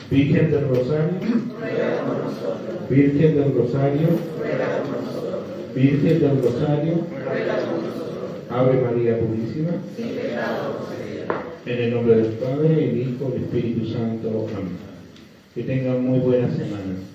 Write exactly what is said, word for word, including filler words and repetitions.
Virgen del Rosario, ruega por nosotros. Virgen del Rosario, Ruega por nosotros. Virgen del Rosario, Ruega por nosotros. Ave María Purísima, Sin pecado concebida. en el nombre del Padre, el Hijo y el Espíritu Santo. Amén. Que tengan muy buena semana.